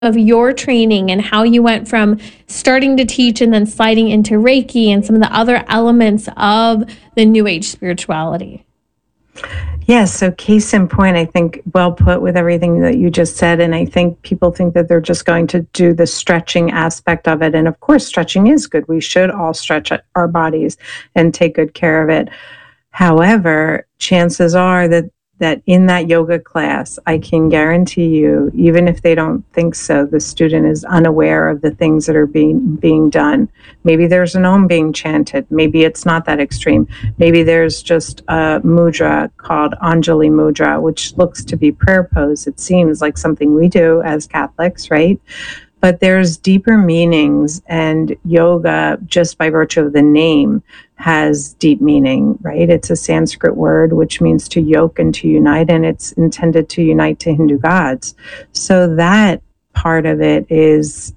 of your training and how you went from starting to teach and then sliding into Reiki and some of the other elements of the New Age spirituality. Yes, so case in point, I think well put with everything that you just said. And I think people think that they're just going to do the stretching aspect of it. And of course, stretching is good. We should all stretch our bodies and take good care of it. However, chances are that in that yoga class, I can guarantee you, even if they don't think so, the student is unaware of the things that are being done. Maybe there's an Om being chanted. Maybe it's not that extreme. Maybe there's just a mudra called Anjali Mudra, which looks to be prayer pose. It seems like something we do as Catholics, right? But there's deeper meanings, and yoga, just by virtue of the name, has deep meaning, right? It's a Sanskrit word which means to yoke and to unite, and it's intended to unite to Hindu gods. So that part of it is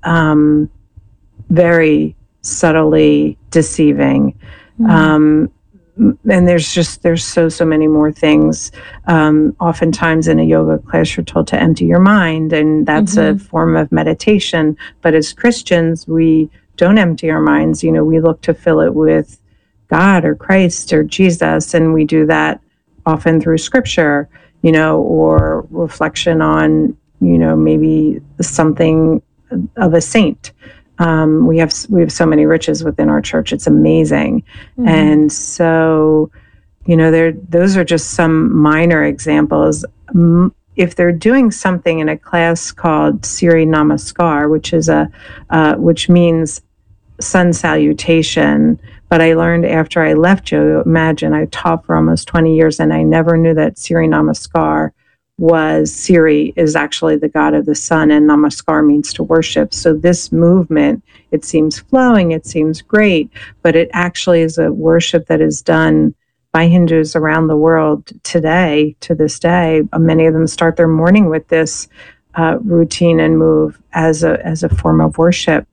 very subtly deceiving. Mm-hmm. And there's so many more things. Oftentimes in a yoga class, you're told to empty your mind, and that's a form of meditation. But as Christians, we don't empty our minds. We look to fill it with God or Christ or Jesus, and we do that often through scripture, or reflection on, maybe something of a saint. We have so many riches within our church. It's amazing. Mm-hmm. And so, those are just some minor examples. If they're doing something in a class called Surya Namaskar, which means sun salutation, but I learned after I left yoga, imagine I taught for almost 20 years and I never knew that Surya Namaskar Siri is actually the god of the sun, and Namaskar means to worship. So this movement, it seems flowing, it seems great, but it actually is a worship that is done by Hindus around the world today, to this day. Many of them start their morning with this routine and move as a form of worship.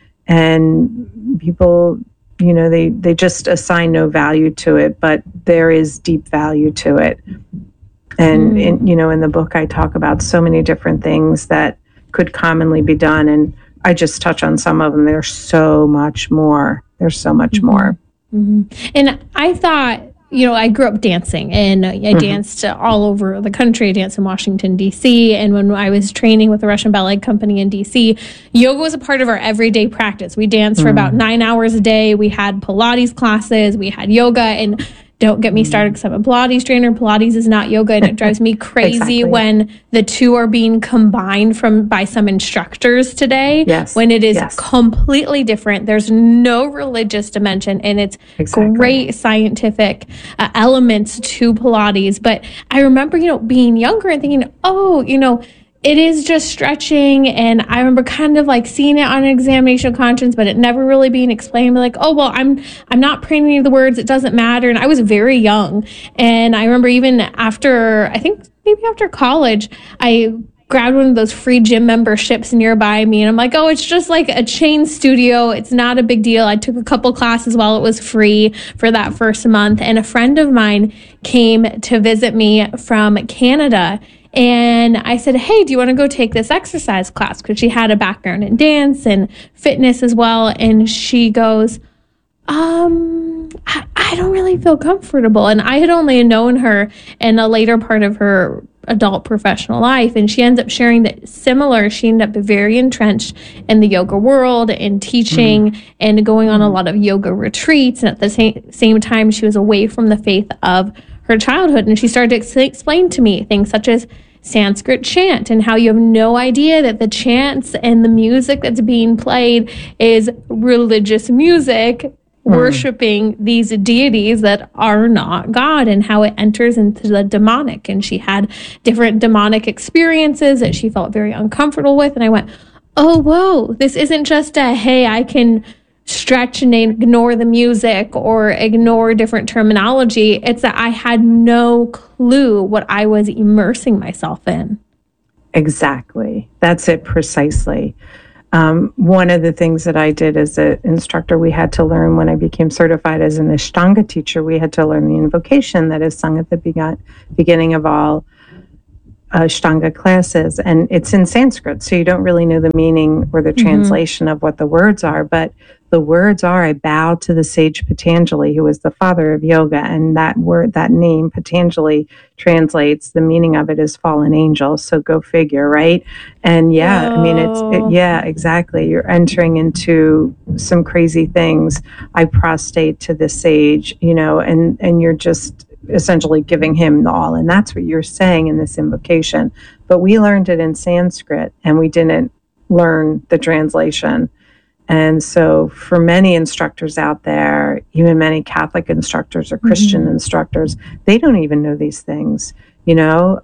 And people, they just assign no value to it, but there is deep value to it. And in the book, I talk about so many different things that could commonly be done, and I just touch on some of them. There's so much more. There's so much more. Mm-hmm. And I thought, I grew up dancing, and I danced all over the country. I danced in Washington, D.C., and when I was training with the Russian Ballet Company in D.C., yoga was a part of our everyday practice. We danced for about 9 hours a day. We had Pilates classes. We had yoga, and don't get me started because I'm a Pilates trainer. Pilates is not yoga, and it drives me crazy exactly. when the two are being combined by some instructors today. Yes. When it is completely different. There's no religious dimension, and it's great scientific elements to Pilates. But I remember, being younger and thinking, it is just stretching, and I remember kind of like seeing it on an examination of conscience, but it never really being explained. Like, I'm not praying any of the words. It doesn't matter. And I was very young, and I remember even after college, I grabbed one of those free gym memberships nearby me, and I'm like, it's just like a chain studio. It's not a big deal. I took a couple classes while it was free for that first month, and a friend of mine came to visit me from Canada. And I said, hey, do you want to go take this exercise class? Because she had a background in dance and fitness as well. And she goes, I don't really feel comfortable. And I had only known her in a later part of her adult professional life. And she ends up sharing that she ended up very entrenched in the yoga world and teaching and going on a lot of yoga retreats. And at the same time, she was away from the faith of her childhood, and she started to explain to me things such as Sanskrit chant and how you have no idea that the chants and the music that's being played is religious music worshiping these deities that are not God, and how it enters into the demonic. And she had different demonic experiences that she felt very uncomfortable with. And I went, oh, whoa, this isn't just hey, I can stretch and ignore the music or ignore different terminology. It's that I had no clue what I was immersing myself in. Exactly. That's it precisely. One of the things that I did as an instructor, we had to learn when I became certified as an Ashtanga teacher, we had to learn the invocation that is sung at the beginning of all Ashtanga classes, and it's in Sanskrit, so you don't really know the meaning or the translation of what the words are, but the words are, I bow to the sage Patanjali, who is the father of yoga, and that word, that name, Patanjali, translates, the meaning of it is fallen angel, so go figure, right? And yeah, I mean, yeah, exactly. You're entering into some crazy things. I prostrate to the sage, and you're just essentially giving him the all. And that's what you're saying in this invocation. But we learned it in Sanskrit and we didn't learn the translation. And so for many instructors out there, even many Catholic instructors or Christian instructors, they don't even know these things, And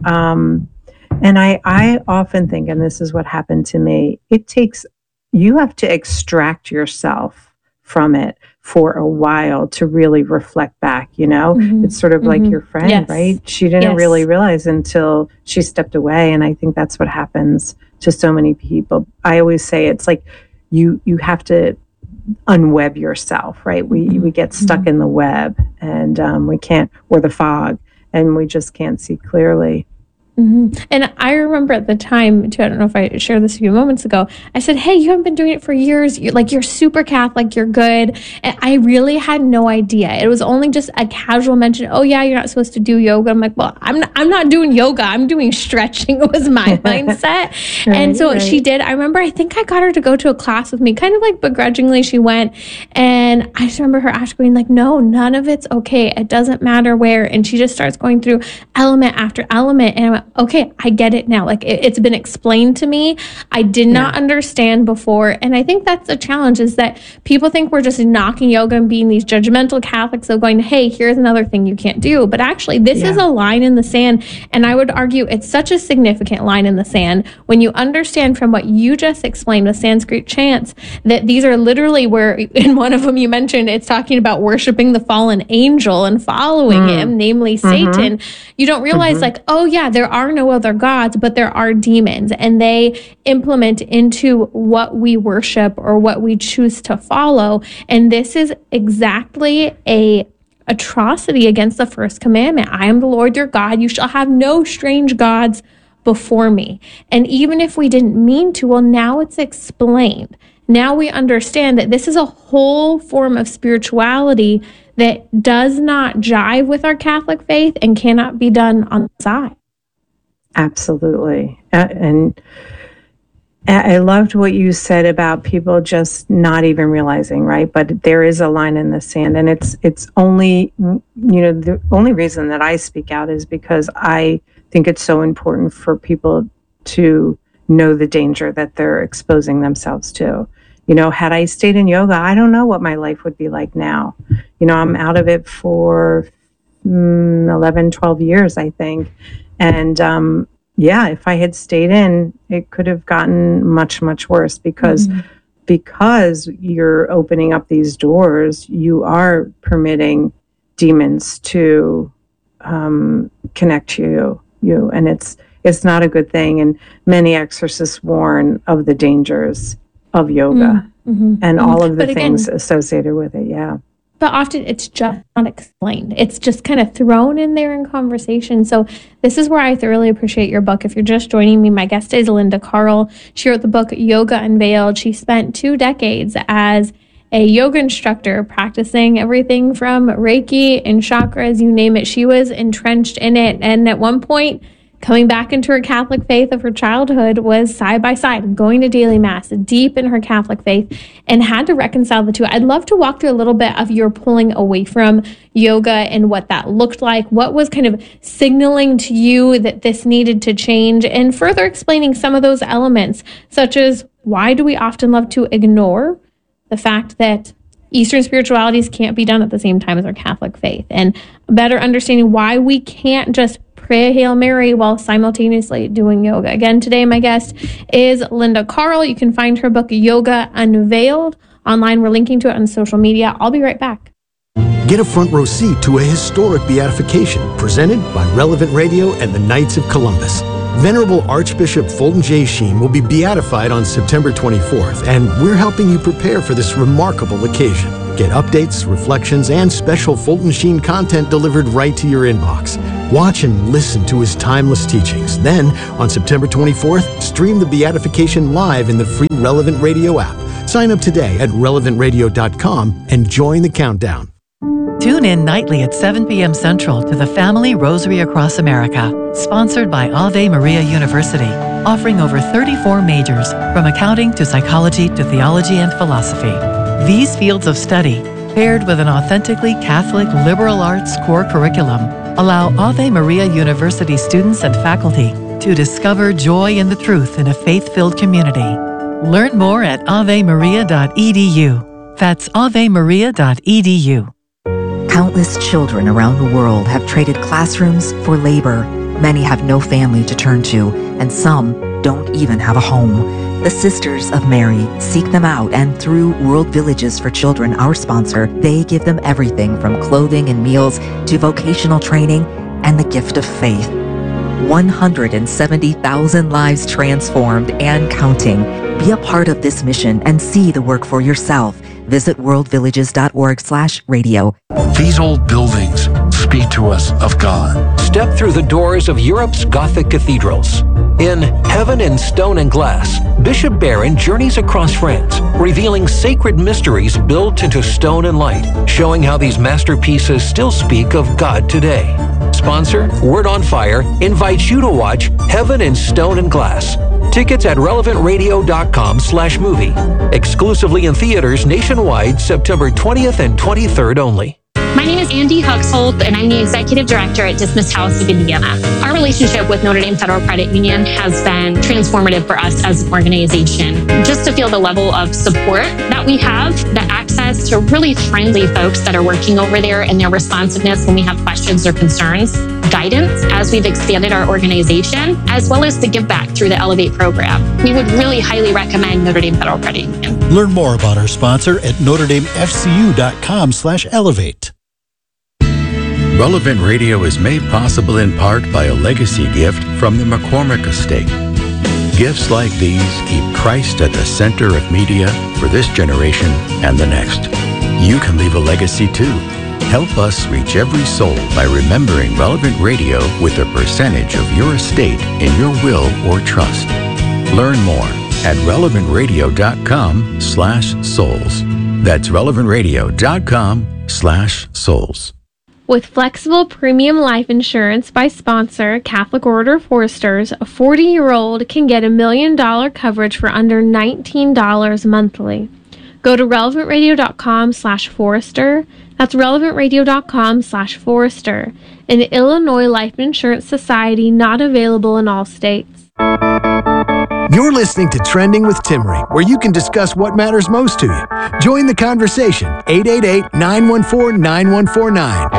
I often think, and this is what happened to me, you have to extract yourself from it for a while to really reflect back, It's sort of like your friend, right? She didn't really realize until she stepped away. And I think that's what happens to so many people. I always say it's like you have to unweb yourself, right? We get stuck in the web and we can't, or the fog, and we just can't see clearly. And I remember at the time, too, I don't know if I shared this a few moments ago, I said, hey, you haven't been doing it for years. You're super Catholic, you're good. And I really had no idea. It was only just a casual mention, oh yeah, you're not supposed to do yoga. I'm like, well, I'm not doing yoga. I'm doing stretching was my mindset. And so she did. I remember, I think I got her to go to a class with me, kind of like begrudgingly she went. And I just remember her asking, like, no, none of it's okay. It doesn't matter where. And she just starts going through element after element. And I went, okay, I get it now. Like it's been explained to me. I did not understand before. And I think that's the challenge, is that people think we're just knocking yoga and being these judgmental Catholics of going, hey, here's another thing you can't do. But actually, this is a line in the sand. And I would argue it's such a significant line in the sand when you understand from what you just explained with Sanskrit chants, that these are literally where, in one of them you mentioned, it's talking about worshiping the fallen angel and following him, namely Satan. You don't realize like, oh yeah, there are no other gods, but there are demons, and they implement into what we worship or what we choose to follow. And this is exactly a atrocity against the first commandment. I am the Lord your God. You shall have no strange gods before me. And even if we didn't mean to, well, now it's explained. Now we understand that this is a whole form of spirituality that does not jive with our Catholic faith and cannot be done on the side. Absolutely. And I loved what you said about people just not even realizing, right? But there is a line in the sand, and it's only, the only reason that I speak out is because I think it's so important for people to know the danger that they're exposing themselves to. Had I stayed in yoga, I don't know what my life would be like now. I'm out of it for 11, 12 years, I think. And if I had stayed in, it could have gotten much, much worse because you're opening up these doors, you are permitting demons to connect to you. And it's not a good thing. And many exorcists warn of the dangers of yoga and all of the things associated with it. Yeah. But often it's just not explained. It's just kind of thrown in there in conversation. So this is where I thoroughly appreciate your book. If you're just joining me, my guest is Linda Carl. She wrote the book Yoga Unveiled. She spent 2 decades as a yoga instructor practicing everything from Reiki and chakras, you name it. She was entrenched in it. And at one point, coming back into her Catholic faith of her childhood was side by side, going to daily mass, deep in her Catholic faith, and had to reconcile the two. I'd love to walk through a little bit of your pulling away from yoga and what that looked like. What was kind of signaling to you that this needed to change, and further explaining some of those elements, such as why do we often love to ignore the fact that Eastern spiritualities can't be done at the same time as our Catholic faith, and better understanding why we can't just pray a Hail Mary while simultaneously doing yoga. Again, today my guest is Linda Carl. You can find her book Yoga Unveiled online. We're linking to it on social media. I'll be right back. Get a front row seat to a historic beatification presented by Relevant Radio and the Knights of Columbus. Venerable Archbishop Fulton J. Sheen will be beatified on September 24th, and we're helping you prepare for this remarkable occasion. Get updates, reflections, and special Fulton Sheen content delivered right to your inbox. Watch and listen to his timeless teachings. Then, on September 24th, stream the Beatification live in the free Relevant Radio app. Sign up today at relevantradio.com and join the countdown. Tune in nightly at 7 p.m. Central to the Family Rosary Across America, sponsored by Ave Maria University, offering over 34 majors, from accounting to psychology to theology and philosophy. These fields of study, paired with an authentically Catholic liberal arts core curriculum, allow Ave Maria University students and faculty to discover joy in the truth in a faith-filled community. Learn more at avemaria.edu. That's avemaria.edu. Countless children around the world have traded classrooms for labor. Many have no family to turn to, and some don't even have a home. The Sisters of Mary seek them out, and through World Villages for Children, our sponsor, they give them everything from clothing and meals to vocational training and the gift of faith. 170,000 lives transformed and counting. Be a part of this mission and see the work for yourself. Visit worldvillages.org/radio. These old buildings speak to us of God. Step through the doors of Europe's Gothic cathedrals. In Heaven in Stone and Glass, Bishop Barron journeys across France, revealing sacred mysteries built into stone and light, showing how these masterpieces still speak of God today. Sponsor, Word on Fire, invites you to watch Heaven in Stone and Glass. Tickets at relevantradio.com/movie. Exclusively in theaters nationwide, September 20th and 23rd only. My name is Andy Huxholt, and I'm the Executive Director at Dismissed House of Indiana. Our relationship with Notre Dame Federal Credit Union has been transformative for us as an organization. Just to feel the level of support that we have, the access to really friendly folks that are working over there, and their responsiveness when we have questions or concerns, guidance as we've expanded our organization, as well as the give back through the Elevate program. We would really highly recommend Notre Dame Federal Credit Union. Learn more about our sponsor at NotreDameFCU.com/elevate. Relevant Radio is made possible in part by a legacy gift from the McCormick Estate. Gifts like these keep Christ at the center of media for this generation and the next. You can leave a legacy too. Help us reach every soul by remembering Relevant Radio with a percentage of your estate in your will or trust. Learn more at relevantradio.com/souls. That's relevantradio.com/souls. With flexible premium life insurance by sponsor Catholic Order of Foresters, a 40-year-old can get $1 million coverage for under $19 monthly. Go to relevantradio.com/Forester. That's relevantradio.com/Forester. An Illinois Life Insurance Society, not available in all states. You're listening to Trending with Timmerie, where you can discuss what matters most to you. Join the conversation, 888-914-9149.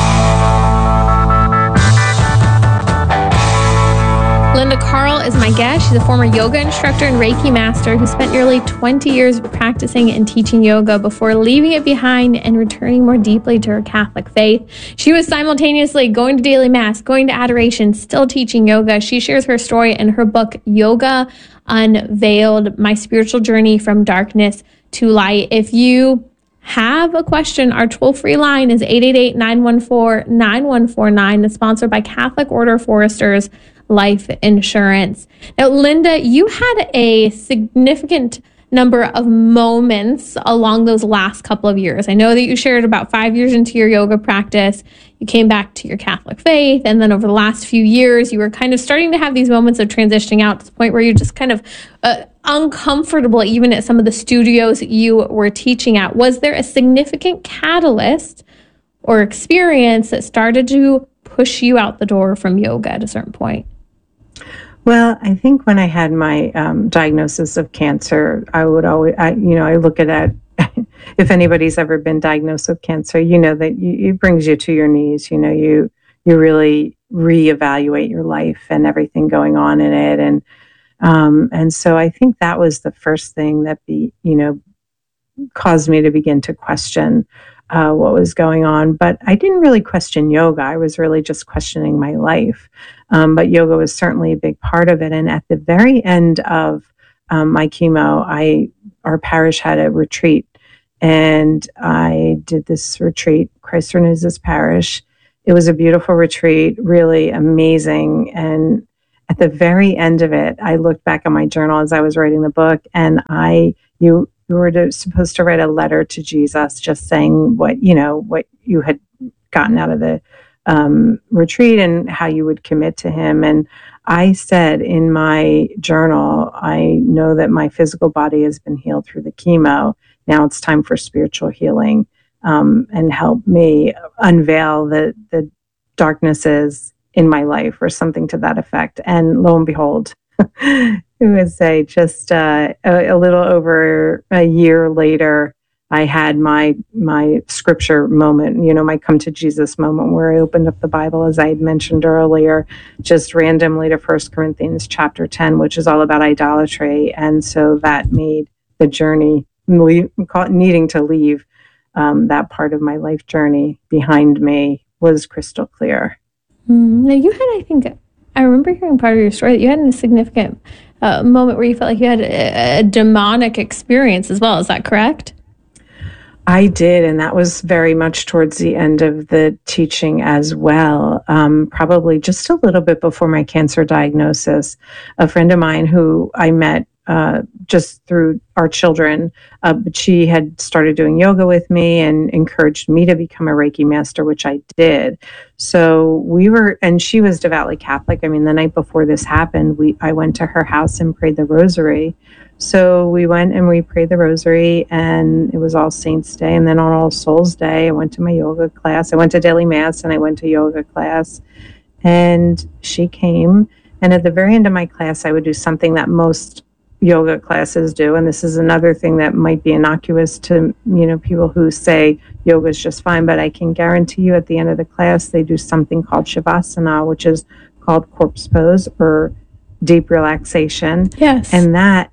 Linda Carl is my guest. She's a former yoga instructor and Reiki master who spent nearly 20 years practicing and teaching yoga before leaving it behind and returning more deeply to her Catholic faith. She was simultaneously going to daily mass, going to adoration, still teaching yoga. She shares her story in her book, Yoga Unveiled, My Spiritual Journey from Darkness to Light. If you have a question, our toll-free line is 888-914-9149. It's sponsored by Catholic Order of Foresters Life Insurance. Now, Linda, you had a significant number of moments along those last couple of years. I know that you shared about 5 years into your yoga practice, you came back to your Catholic faith, and then over the last few years, you were kind of starting to have these moments of transitioning out to the point where you're just kind of uncomfortable even at some of the studios you were teaching at. Was there a significant catalyst or experience that started to push you out the door from yoga at a certain point? Well, I think when I had my diagnosis of cancer, I would always, I look at that. If anybody's ever been diagnosed with cancer, you know that it brings you to your knees. You know, you really reevaluate your life and everything going on in it, and so I think that was the first thing that caused me to begin to question what was going on. But I didn't really question yoga. I was really just questioning my life. But yoga was certainly a big part of it. And at the very end of my chemo, our parish had a retreat. And I did this retreat, Christ Renews His Parish, it was a beautiful retreat, really amazing. And at the very end of it, I looked back on my journal as I was writing the book, and you were supposed to write a letter to Jesus, just saying what you had gotten out of the retreat and how you would commit to him. And I said in my journal, I know that my physical body has been healed through the chemo. Now it's time for spiritual healing, and help me unveil the darknesses in my life, or something to that effect. And lo and behold, it was just a little over a year later, I had my scripture moment, my come to Jesus moment, where I opened up the Bible, as I had mentioned earlier, just randomly to 1 Corinthians chapter 10, which is all about idolatry. And so that made the journey, needing to leave that part of my life journey behind me, was crystal clear. Now you had, I remember hearing part of your story that you had a significant moment where you felt like you had a demonic experience as well. Is that correct? I did, and that was very much towards the end of the teaching as well. Probably just a little bit before my cancer diagnosis. A friend of mine who I met just through our children, but she had started doing yoga with me and encouraged me to become a Reiki master, which I did. So and she was devoutly Catholic. I mean, the night before this happened, I went to her house and prayed the rosary. So we went and we prayed the rosary, and it was All Saints Day. And then on All Souls Day, I went to my yoga class. I went to daily mass and I went to yoga class, and she came. And at the very end of my class, I would do something that most yoga classes do. And this is another thing that might be innocuous to, people who say yoga is just fine, but I can guarantee you at the end of the class, they do something called Shavasana, which is called corpse pose, or deep relaxation. Yes. And that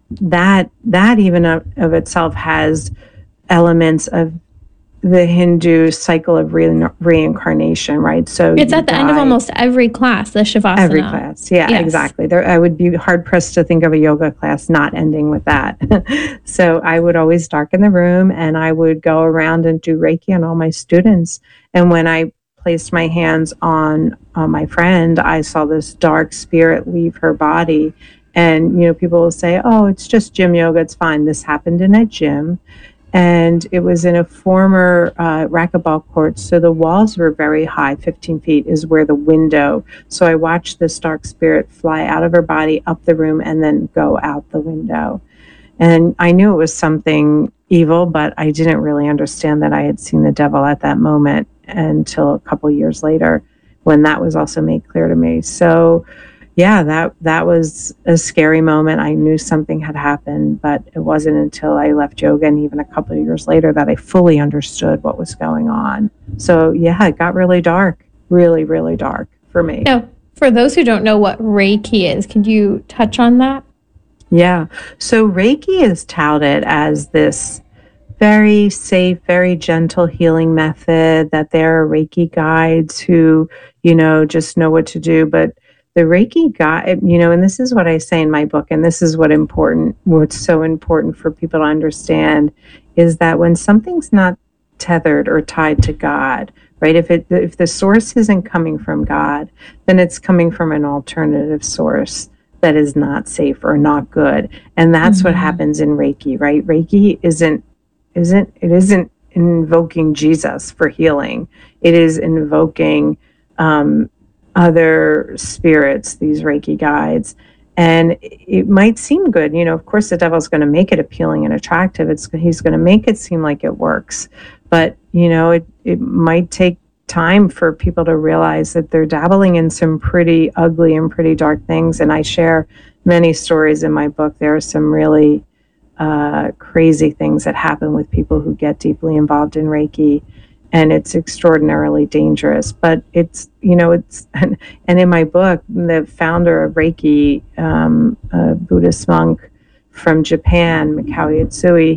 even of itself has elements of the Hindu cycle of reincarnation, right? So it's at the end of almost every class, the Shavasana. Every class. Yeah, yes. Exactly. I would be hard pressed to think of a yoga class not ending with that. So I would always darken the room, and I would go around and do Reiki on all my students. And when I placed my hands on my friend, I saw this dark spirit leave her body. And, people will say, oh, it's just gym yoga, it's fine. This happened in a gym. And it was in a former racquetball court. So the walls were very high, 15 feet is where the window. So I watched this dark spirit fly out of her body, up the room, and then go out the window. And I knew it was something evil, but I didn't really understand that I had seen the devil at that moment until a couple years later, when that was also made clear to me. So yeah, that was a scary moment. I knew something had happened, but it wasn't until I left yoga, and even a couple of years later, that I fully understood what was going on. So yeah, it got really dark, really, really dark for me. Now, for those who don't know what Reiki is, could you touch on that? Yeah. So Reiki is touted as this very safe, very gentle healing method, that there are Reiki guides who, just know what to do. But the Reiki guide, and this is what I say in my book, and this is what's so important for people to understand, is that when something's not tethered or tied to God, right? If the source isn't coming from God, then it's coming from an alternative source that is not safe or not good. And that's what happens in Reiki, right? Reiki isn't invoking Jesus for healing. It is invoking other spirits, these Reiki guides. And it might seem good. Of course, the devil's going to make it appealing and attractive. He's going to make it seem like it works. But, it might take time for people to realize that they're dabbling in some pretty ugly and pretty dark things. And I share many stories in my book. There are some really crazy things that happen with people who get deeply involved in Reiki. And it's extraordinarily dangerous. But it's and in my book, the founder of Reiki, a Buddhist monk from Japan, Mikao Yatsui,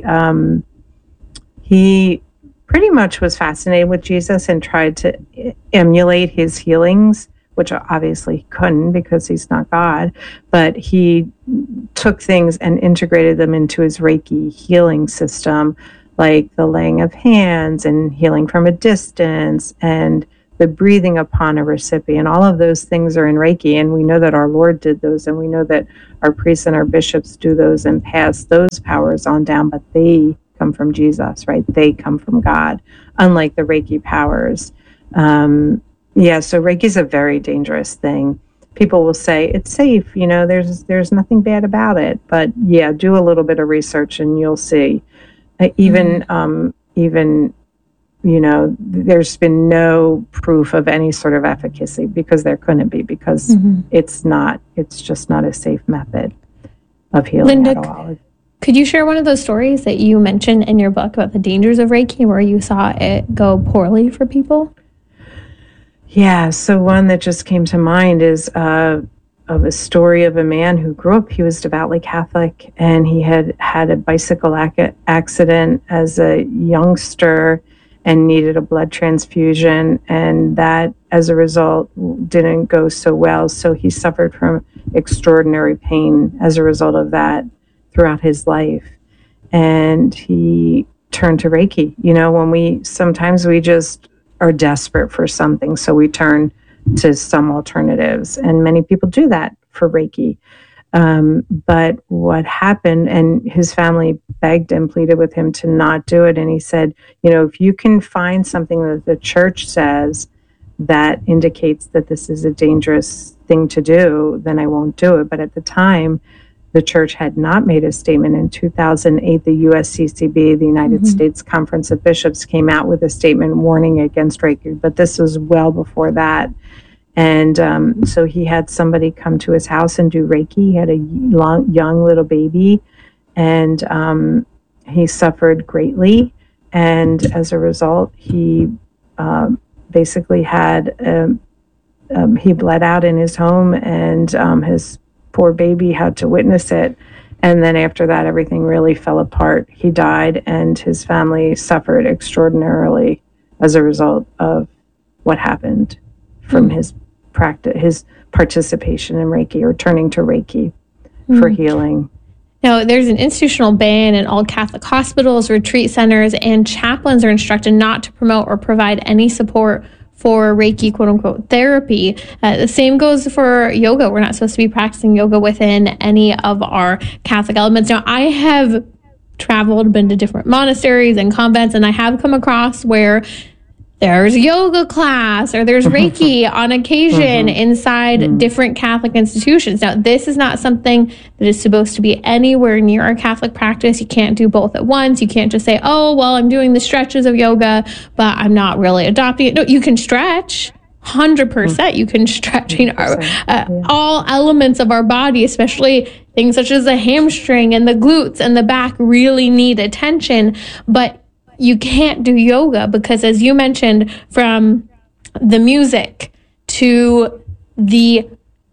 he pretty much was fascinated with Jesus and tried to emulate his healings, which obviously he couldn't because he's not God. But he took things and integrated them into his Reiki healing system, like the laying of hands and healing from a distance and the breathing upon a recipient. All of those things are in Reiki, and we know that our Lord did those, and we know that our priests and our bishops do those and pass those powers on down, but they come from Jesus, right? They come from God, unlike the Reiki powers. So Reiki is a very dangerous thing. People will say it's safe, there's nothing bad about it, but yeah, do a little bit of research and you'll see. Even there's been no proof of any sort of efficacy, because there couldn't be, because it's just not a safe method of healing Linda, at all. Could you share one of those stories that you mentioned in your book about the dangers of Reiki, where you saw it go poorly for people? Yeah, so one that just came to mind is of a story of a man who grew up, he was devoutly Catholic, and he had a bicycle accident as a youngster and needed a blood transfusion, and that, as a result, didn't go so well. So he suffered from extraordinary pain as a result of that throughout his life. And he turned to Reiki. Sometimes we just are desperate for something, so we turn to some alternatives, and many people do that for Reiki. But what happened, and his family begged and pleaded with him to not do it, and he said, if you can find something that the church says that indicates that this is a dangerous thing to do, then I won't do it. But at the time, the church had not made a statement. In 2008, the USCCB, the United States Conference of Bishops, came out with a statement warning against Reiki, but this was well before that. And so he had somebody come to his house and do Reiki. He had a young little baby, and he suffered greatly. And as a result, he basically had, he bled out in his home, and his poor baby had to witness it. And then after that, everything really fell apart. He died, and his family suffered extraordinarily as a result of what happened from his practice, his participation in Reiki, or turning to Reiki for healing. Now, there's an institutional ban in all Catholic hospitals, retreat centers, and chaplains are instructed not to promote or provide any support for Reiki, quote unquote, therapy. The same goes for yoga. We're not supposed to be practicing yoga within any of our Catholic elements. Now, I have traveled, been to different monasteries and convents, and I have come across where there's yoga class or there's Reiki on occasion inside different Catholic institutions. Now, this is not something that is supposed to be anywhere near our Catholic practice. You can't do both at once. You can't just say, oh, well, I'm doing the stretches of yoga, but I'm not really adopting it. No, you can stretch. 100% you can stretch all elements of our body, especially things such as the hamstring and the glutes and the back really need attention. But you can't do yoga because, as you mentioned, from the music to the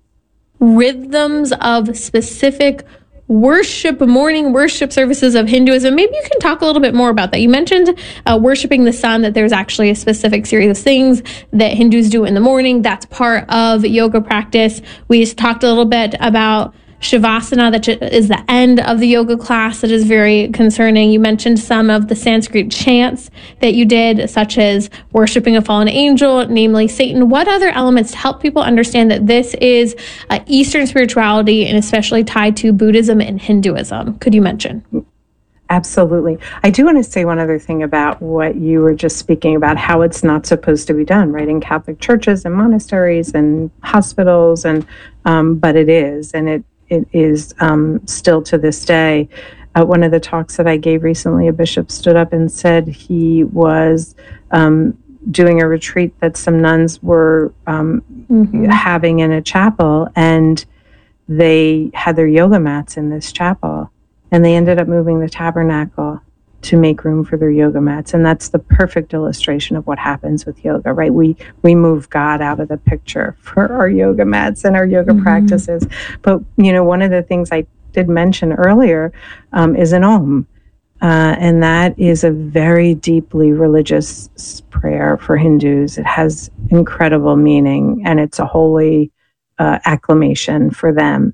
rhythms of specific morning worship services of Hinduism. Maybe you can talk a little bit more about that. You mentioned worshiping the sun, that there's actually a specific series of things that Hindus do in the morning. That's part of yoga practice. We just talked a little bit about Shavasana, that is the end of the yoga class. That is very concerning. You mentioned some of the Sanskrit chants that you did, such as worshiping a fallen angel, namely Satan. What other elements to help people understand that this is Eastern spirituality, and especially tied to Buddhism and Hinduism? Could you mention? Absolutely. I do want to say one other thing about what you were just speaking about, how it's not supposed to be done, right, in Catholic churches and monasteries and hospitals, and but it is, and it is still to this day. One of the talks that I gave recently, a bishop stood up and said he was doing a retreat that some nuns were having in a chapel, and they had their yoga mats in this chapel, and they ended up moving the tabernacle to make room for their yoga mats. And that's the perfect illustration of what happens with yoga, right? We move God out of the picture for our yoga mats and our yoga practices. But, one of the things I did mention earlier is an Om. And that is a very deeply religious prayer for Hindus. It has incredible meaning, and it's a holy acclamation for them.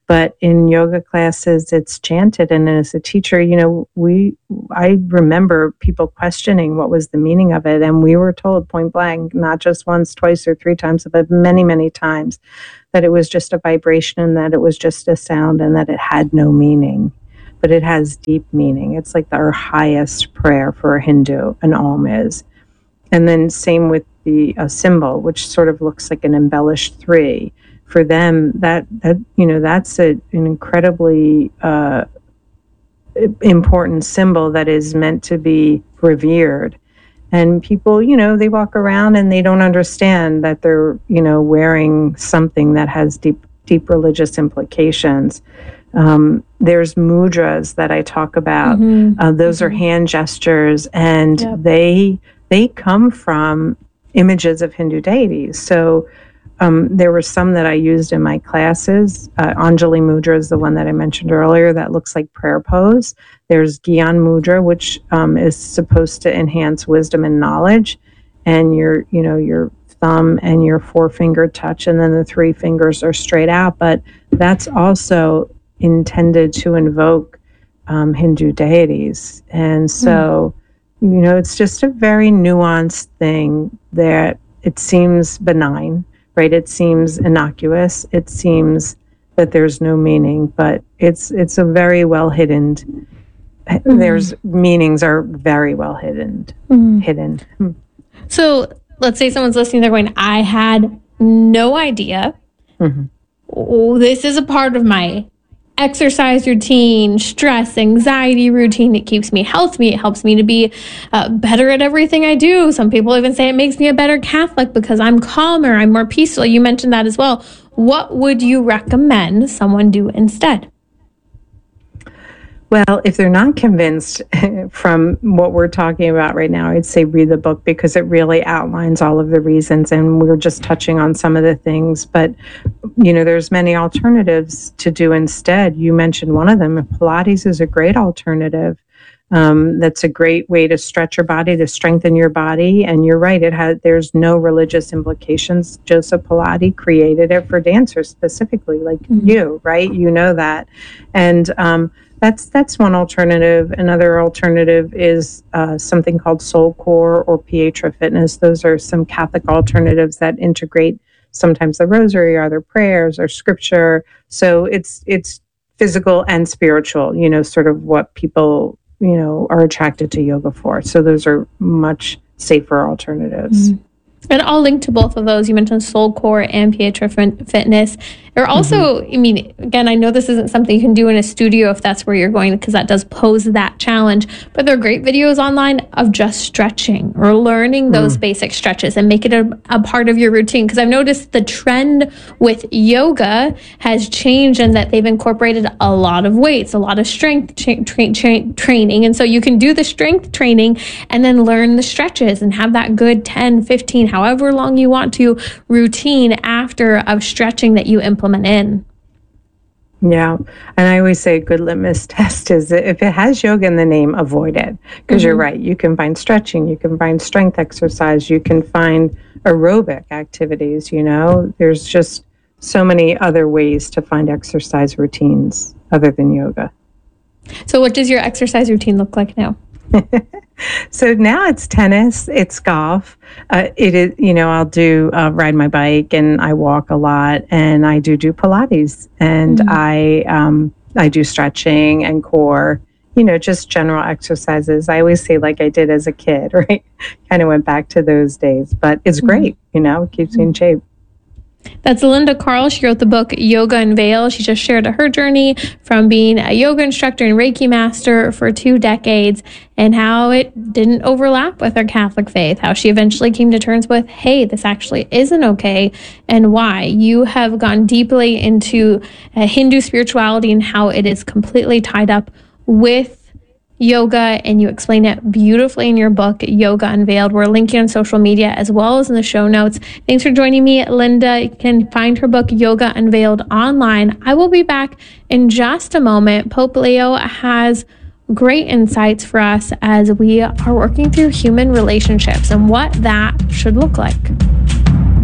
But in yoga classes, it's chanted. And as a teacher, I remember people questioning what was the meaning of it. And we were told point blank, not just once, twice, or 3 times, but many, many times, that it was just a vibration and that it was just a sound and that it had no meaning. But it has deep meaning. It's like our highest prayer for a Hindu, an Om is. And then same with the symbol, which sort of looks like an embellished 3. For them, that's an incredibly important symbol that is meant to be revered. And people, they walk around and they don't understand that they're, wearing something that has deep religious implications. There's mudras that I talk about. Those are hand gestures, and they come from images of Hindu deities. So there were some that I used in my classes. Anjali Mudra is the one that I mentioned earlier that looks like prayer pose. There's Gyan Mudra, which is supposed to enhance wisdom and knowledge. And your thumb and your forefinger touch, and then the 3 fingers are straight out. But that's also intended to invoke Hindu deities. And so, it's just a very nuanced thing that it seems benign. Right, it seems innocuous. It seems that there's no meaning, but it's a very well hidden. There's meanings are very well hidden. So let's say someone's listening, they're going, I had no idea. Oh, this is a part of my exercise routine, stress, anxiety routine. It keeps me healthy. It helps me to be better at everything I do. Some people even say it makes me a better Catholic because I'm calmer, I'm more peaceful. You mentioned that as well. What would you recommend someone do instead? Well, if they're not convinced from what we're talking about right now, I'd say read the book because it really outlines all of the reasons, and we're just touching on some of the things. But, there's many alternatives to do instead. You mentioned one of them. Pilates is a great alternative. That's a great way to stretch your body, to strengthen your body. And you're right, there's no religious implications. Joseph Pilates created it for dancers specifically, like you, right? You know that. And that's one alternative. Another alternative is something called Soulcore or Pietra Fitness. Those are some Catholic alternatives that integrate sometimes the rosary or other prayers or scripture. So it's physical and spiritual, sort of what people, are attracted to yoga for. So those are much safer alternatives. And I'll link to both of those. You mentioned Soulcore and Pietra Fitness. They're also, again, I know this isn't something you can do in a studio if that's where you're going, because that does pose that challenge. But there are great videos online of just stretching or learning those basic stretches and make it a part of your routine. Because I've noticed the trend with yoga has changed and that they've incorporated a lot of weights, a lot of strength training. And so you can do the strength training and then learn the stretches and have that good 10, 15, however long you want to, routine after of stretching that you implement in. Yeah. And I always say a good litmus test is that if it has yoga in the name, avoid it. Because you're right. You can find stretching, you can find strength exercise, you can find aerobic activities, There's just so many other ways to find exercise routines other than yoga. So what does your exercise routine look like now? So now it's tennis, it's golf. It is, I'll do ride my bike and I walk a lot, and I do Pilates, and I do stretching and core, just general exercises. I always say like I did as a kid, right? Kind of went back to those days, but it's great, it keeps me in shape. That's Linda Carl. She wrote the book Yoga Unveiled. She just shared her journey from being a yoga instructor and Reiki master for 2 decades and how it didn't overlap with her Catholic faith, how she eventually came to terms with, hey, this actually isn't okay, and why. You have gone deeply into Hindu spirituality and how it is completely tied up with yoga, and you explain it beautifully in your book, Yoga Unveiled. We're linking on social media as well as in the show notes. Thanks for joining me, Linda. You can find her book, Yoga Unveiled, online. I will be back in just a moment. Pope Leo has great insights for us as we are working through human relationships and what that should look like.